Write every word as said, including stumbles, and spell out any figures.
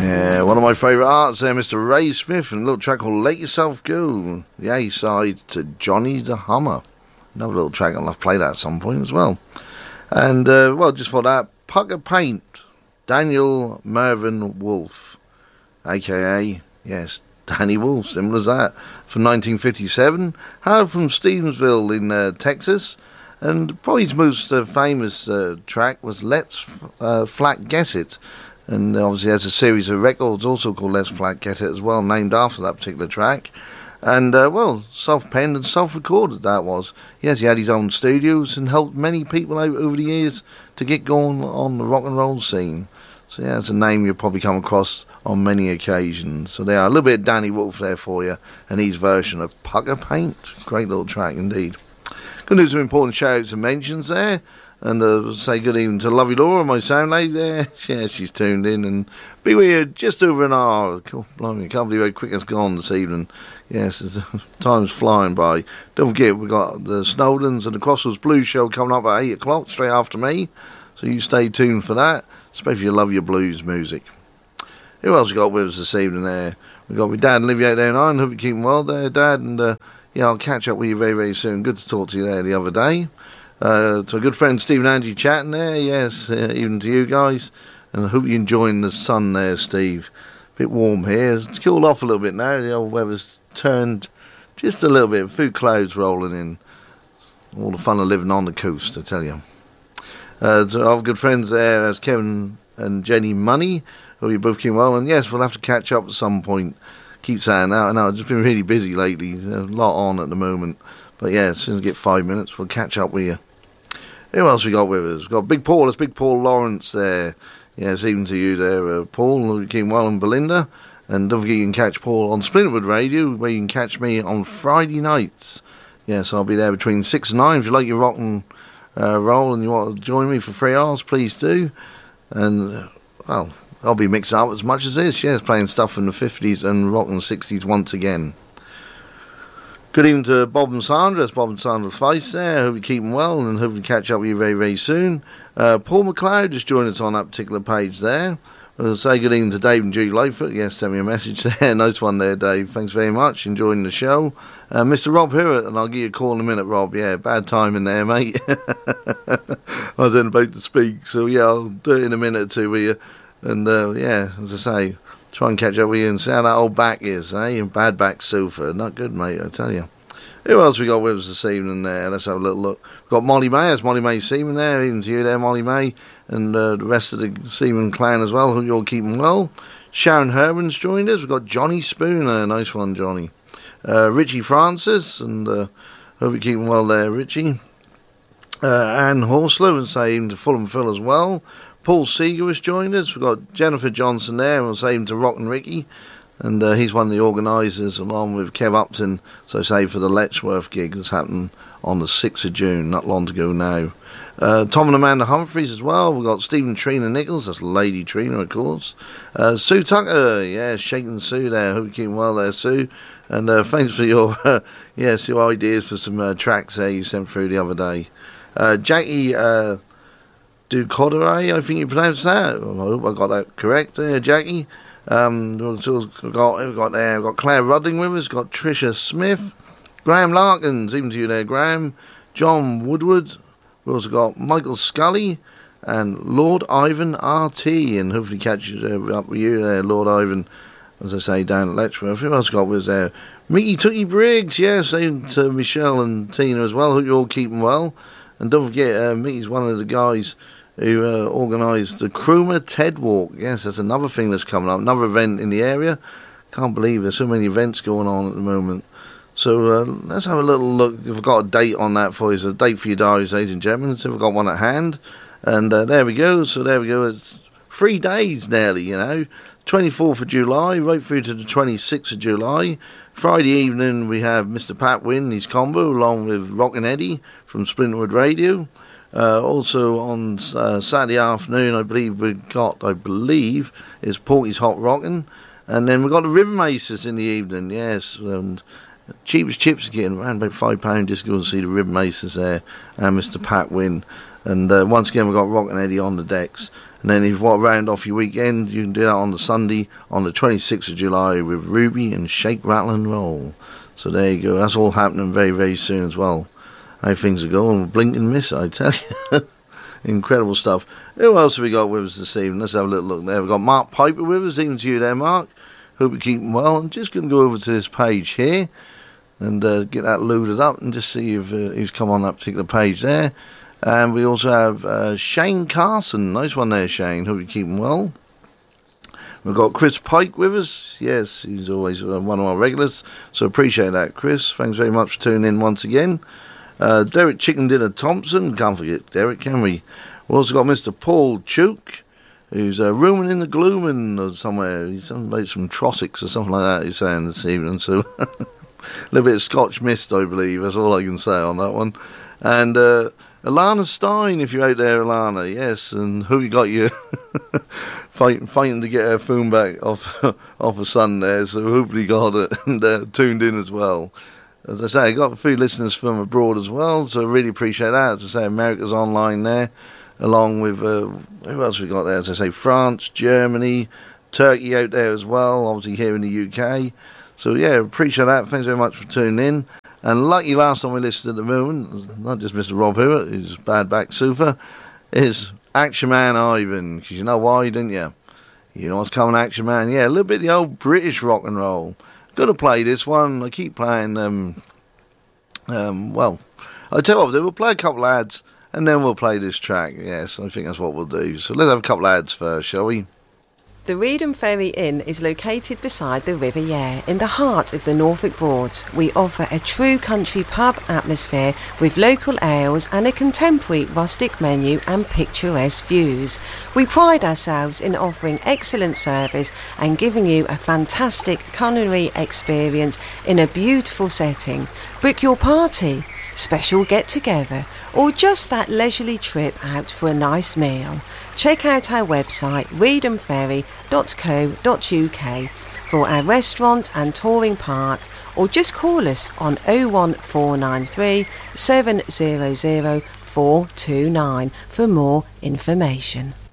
Yeah, one of my favourite arts there, Mister Ray Smith, and a little track called Let Yourself Go, the A-side to Johnny the Hummer. Another little track, I'll have to play that at some point as well. And, uh, well, just for that, Pucker Paint, Daniel Mervyn Wolfe, a k a, yes, Danny Wolfe, similar as that, from nineteen fifty-seven, hailed from Stevensville in uh, Texas, and probably his most uh, famous uh, track was Let's uh, Flat Get It, and obviously has a series of records also called Let's Flat Get It as well, named after that particular track. And, uh, well, self-penned and self-recorded that was. Yes, he had his own studios and helped many people out over the years to get going on the rock and roll scene. So, yeah, it's a name you'll probably come across on many occasions. So there, a little bit of Danny Wolfe there for you, and his version of Pucker Paint. Great little track indeed. Going to do some important shout-outs and mentions there. And uh, say good evening to Lovey Laura, my sound lady there. Yeah, she's tuned in. And be with you just over an hour. God, blimey, I can't believe how quick it's gone this evening. Yes, time's flying by. Don't forget, we've got the Snowdens and the Crossroads Blues show coming up at eight o'clock, straight after me. So you stay tuned for that, especially if you love your blues music. Who else we got with us this evening there? We've got my dad and Livy out there in Ireland. Hope you're keeping well there, Dad. And uh, yeah, I'll catch up with you very, very soon. Good to talk to you there the other day. Uh, to a good friend Steve and Angie chatting there, yes, uh, even to you guys, and I hope you're enjoying the sun there, Steve. A bit warm here, it's cooled off a little bit now, the old weather's turned just a little bit, a few clouds rolling in, all the fun of living on the coast, I tell you. Uh, to our good friends there, as Kevin and Jenny Money, hope you both keep well, and yes, we'll have to catch up at some point, keep saying that, I know, I've just been really busy lately, a lot on at the moment. But yeah, as soon as I get five minutes, we'll catch up with you. Who else we got with us? We've got Big Paul, it's Big Paul Lawrence there. Yes, even to you there, uh, Paul, you keep well, and Belinda. And don't forget you can catch Paul on Splinterwood Radio, where you can catch me on Friday nights. Yes, I'll be there between six and nine. If you like your rock and uh, roll and you want to join me for three hours, please do. And, uh, well, I'll be mixing up as much as this. Yes, playing stuff from the fifties and rock and sixties once again. Good evening to Bob and Sandra. It's Bob and Sandra's face there. Hope you're keeping well and hope to catch up with you very, very soon. Uh, Paul McLeod just joined us on that particular page there. We'll say good evening to Dave and Judy Lightfoot. Yes, send me a message there. Nice one there, Dave. Thanks very much. Enjoying the show. Uh, Mister Rob Hewitt, and I'll give you a call in a minute, Rob. Yeah, bad time in there, mate. I was then about to speak, so yeah, I'll do it in a minute or two with you. And uh, yeah, as I say, try and catch up with you and see how that old back is, eh? Bad back sofa. Not good, mate, I tell you. Who else we got with us this evening there? Let's have a little look. We've got Molly May. That's Molly May Seaman there. Even to you there, Molly May. And uh, the rest of the Seaman clan as well. Hope you're all keeping well. Sharon Herman's joined us. We've got Johnny Spooner. Nice one, Johnny. Uh, Richie Francis. And uh, hope you're keeping well there, Richie. Uh, Anne Horslow. And say even to Fulham Phil as well. Paul Seeger has joined us. We've got Jennifer Johnson there. And we'll say even to Rock and Ricky. And uh, he's one of the organisers, along with Kev Upton, so say, for the Letchworth gig that's happening on the sixth of June, not long to go now. Uh, Tom and Amanda Humphreys as well. We've got Stephen Trina Nichols, that's Lady Trina, of course. Uh, Sue Tucker, yeah, Shaking Sue there. Hope you're keeping well there, Sue. And uh, thanks for your, uh, yes, your ideas for some uh, tracks there you sent through the other day. Uh, Jackie uh, Ducodere, I think you pronounced that. I hope I got that correct there, Jackie. Um, we've got, we've got there, we've got Claire Rudding with us, got Tricia Smith, Graham Larkins, even to you there, Graham, John Woodward. We've also got Michael Scully and Lord Ivan R T, and hopefully catch you up with you there, Lord Ivan, as I say, down at Letchworth. Who else got with us there? Mickey Tookie Briggs, yes, and to Michelle and Tina as well. Hope you're all keeping well. And don't forget, uh, Mickey's one of the guys who uh, organised the Cromer Ted Walk. Yes, that's another thing that's coming up, another event in the area. Can't believe there's so many events going on at the moment. So uh, let's have a little look. If I've got a date on that for you, so a date for your diaries, ladies and gentlemen. So if I've got one at hand. And uh, there we go. So there we go. It's three days nearly, you know. twenty-fourth of July, right through to the twenty-sixth of July. Friday evening, we have Mister Pat Wynn, his combo, along with Rockin' Eddie from Splinterwood Radio. Uh, also on uh, Saturday afternoon, I believe we've got, I believe, is Porky's Hot Rockin'. And then we've got the Rhythm Aces in the evening, yes. And cheapest chips again, around about five pounds, just go and see the Rhythm Aces there. And Mister Pat Wynn. And uh, once again, we've got Rockin' Eddie on the decks. And then if you want to round off your weekend, you can do that on the Sunday, on the twenty-sixth of July, with Ruby and Shake, Rattle and Roll. So there you go. That's all happening very, very soon as well. How things are going, blink and miss, I tell you. Incredible stuff. Who else have we got with us this evening? Let's have a little look there. We've got Mark Piper with us. Even to you there, Mark. Hope you're keeping well. I'm just going to go over to this page here and uh, get that loaded up and just see if uh, he's come on that particular page there. And we also have uh, Shane Carson. Nice one there, Shane. Hope you're keeping well. We've got Chris Pike with us. Yes, he's always uh, one of our regulars. So appreciate that, Chris. Thanks very much for tuning in once again. Uh, Derek Chicken Dinner Thompson, can't forget Derek, can we? We've also got Mister Paul Chuke, who's uh, rooming in the glooming or somewhere. He's made some Trossicks or something like that, he's saying this evening. So a little bit of Scotch mist, I believe. That's all I can say on that one. And uh, Alana Stein, if you're out there, Alana, yes. And who you got you fighting, fighting to get her phone back off off her son there. So hopefully you got it and uh, tuned in as well. As I say, I got a few listeners from abroad as well, so I really appreciate that. As I say, America's online there, along with, uh, who else we got there? As I say, France, Germany, Turkey out there as well, obviously here in the U K. So, yeah, appreciate that. Thanks very much for tuning in. And like you last time we listened at the moon, not just Mister Rob Hewitt, who's bad back sofa, is Action Man Ivan. Because you know why, didn't you? You know what's coming, Action Man? Yeah, a little bit of the old British rock and roll. Got to play this one. I keep playing, um, um, well, I'll tell you what we'll do. We'll play a couple of ads, and then we'll play this track. Yes, I think that's what we'll do. So let's have a couple of ads first, shall we? The Reedham Ferry Inn is located beside the River Yare in the heart of the Norfolk Broads. We offer a true country pub atmosphere with local ales and a contemporary rustic menu and picturesque views. We pride ourselves in offering excellent service and giving you a fantastic culinary experience in a beautiful setting. Book your party, special get-together, or just that leisurely trip out for a nice meal. Check out our website reedham ferry dot co dot uk for our restaurant and touring park, or just call us on oh one four nine three, seven zero zero, four two nine for more information.